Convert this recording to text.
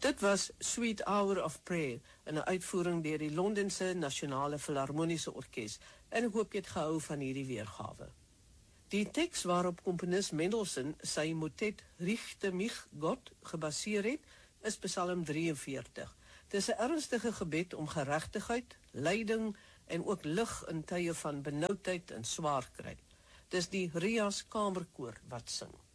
Dit was Sweet Hour of Prayer, in 'n uitvoering deur die Londense Nasionale Filharmoniese Orkees, en ek hoop jy het gehou van hierdie weergawe. Die teks waarop komponis Mendelssohn sy motet Richte mich Gott gebaseer het, is Psalm 43. Dit is 'n ernstige gebed om geregtigheid, lyding en ook lig in tye van benoudheid en swaar kry. Dis die Rias Kamerkoor wat sing.